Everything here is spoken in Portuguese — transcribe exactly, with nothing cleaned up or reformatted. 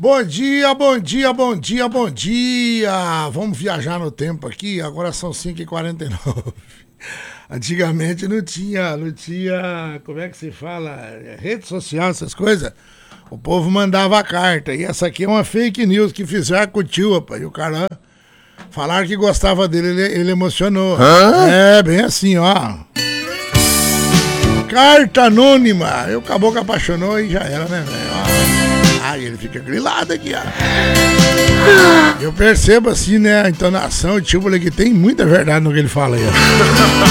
Bom dia, bom dia, bom dia, bom dia. Vamos viajar no tempo aqui, agora são cinco e quarenta e nove. Antigamente não tinha, não tinha, como é que se fala, rede social, essas coisas. O povo mandava carta, e essa aqui é uma fake news que fizeram com o tio, rapaz, e o cara... Falaram que gostava dele, ele, ele emocionou. Hã? É, bem assim, ó. Carta anônima. E o caboclo apaixonou e já era, né, velho? Ai, ele fica grilado aqui, ó. Eu percebo assim, né, a entonação, tipo, que tem muita verdade no que ele fala aí, ó.